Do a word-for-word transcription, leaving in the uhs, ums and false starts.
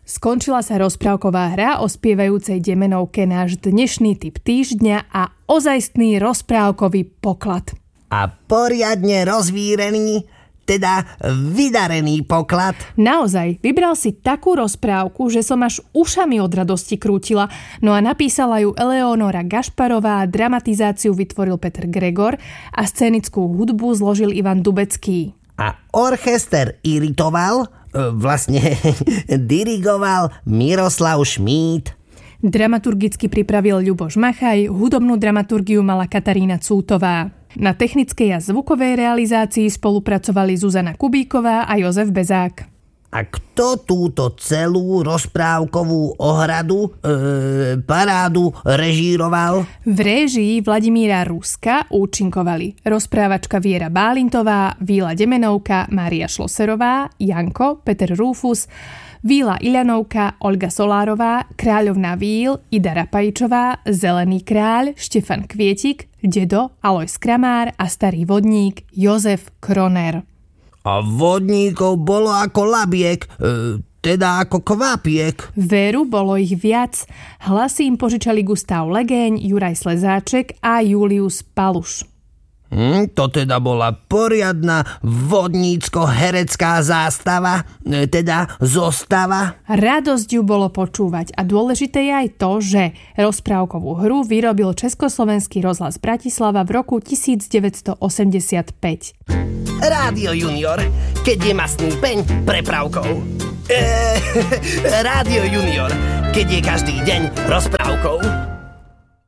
Skončila sa rozprávková hra o spievajúcej demenovke, náš dnešný tip týždňa a ozajstný rozprávkový poklad. A poriadne rozvírený, teda vydarený poklad. Naozaj, vybral si takú rozprávku, že som až ušami od radosti krútila. No a napísala ju Eleonora Gašparová, dramatizáciu vytvoril Peter Gregor a scénickú hudbu zložil Ivan Dubecký. A orchester iritoval, vlastne dirigoval Miroslav Šmíd. Dramaturgicky pripravil Ľuboš Machaj, hudobnú dramaturgiu mala Katarína Cútová. Na technickej a zvukovej realizácii spolupracovali Zuzana Kubíková a Jozef Bezák. A kto túto celú rozprávkovú ohradu, e, parádu režíroval? V réžii Vladimíra Ruska účinkovali rozprávačka Viera Bálintová, Víla Demenovka, Mária Šloserová, Janko, Peter Rúfus, Víla Iľanovka, Olga Solárová, Kráľovná Víl, Ida Rapajčová, Zelený kráľ, Štefan Kvietik, Dedo, Alojz Kramár a starý vodník Jozef Kroner. A vodníkov bolo ako labiek, e, teda ako kvapiek. Veru, bolo ich viac. Hlasy im požičali Gustav Legeň, Juraj Slezáček a Julius Paluš. Hm, to teda bola poriadna vodnícko-herecká zástava, e, teda zostava. Radosť ju bolo počúvať a dôležité je aj to, že rozprávkovú hru vyrobil Československý rozhlas Bratislava v roku devätnásťstoosemdesiatpäť. Rádio Junior, keď je mastný peň prepravkou. Eee, Rádio Junior, keď je každý deň rozprávkou.